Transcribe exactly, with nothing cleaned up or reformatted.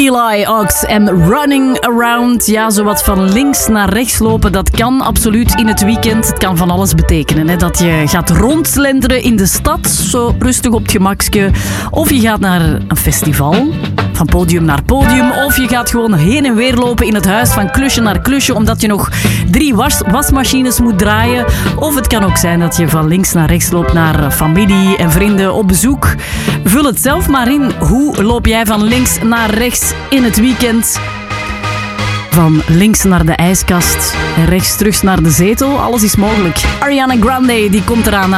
Eli Ox en Running Around. Ja, zowat van links naar rechts lopen, dat kan absoluut in het weekend. Het kan van alles betekenen. Hè? Dat je gaat rondslenteren in de stad, zo rustig op het gemakske. Of je gaat naar een festival, van podium naar podium. Of je gaat gewoon heen en weer lopen in het huis, van klusje naar klusje, omdat je nog drie was- wasmachines moet draaien. Of het kan ook zijn dat je van links naar rechts loopt naar familie en vrienden op bezoek. Vul het zelf maar in. Hoe loop jij van links naar rechts in het weekend? Van links naar de ijskast en rechts terug naar de zetel. Alles is mogelijk. Ariana Grande, die komt eraan.